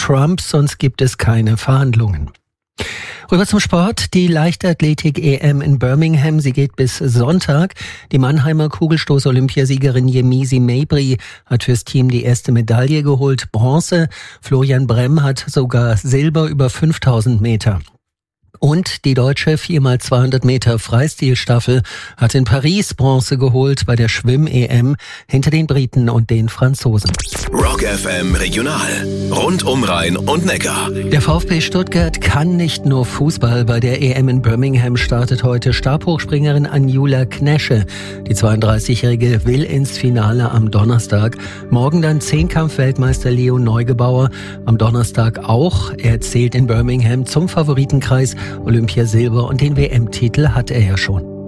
Trump, sonst gibt es keine Verhandlungen. Rüber zum Sport. Die Leichtathletik-EM in Birmingham, sie geht bis Sonntag. Die Mannheimer Kugelstoß-Olympiasiegerin Yemisi Mabry hat fürs Team die erste Medaille geholt, Bronze. Florian Bremm hat sogar Silber über 5000 Meter. Und die deutsche 4x200 Meter Freistilstaffel hat in Paris Bronze geholt bei der Schwimm-EM hinter den Briten und den Franzosen. Rock FM Regional. Rund um Rhein und Neckar. Der VfB Stuttgart kann nicht nur Fußball. Bei der EM in Birmingham startet heute Stabhochspringerin Anjula Knesche. Die 32-Jährige will ins Finale am Donnerstag. Morgen dann Zehnkampf-Weltmeister Leo Neugebauer. Am Donnerstag auch. Er zählt in Birmingham zum Favoritenkreis. Olympiasilber und den WM-Titel hat er ja schon.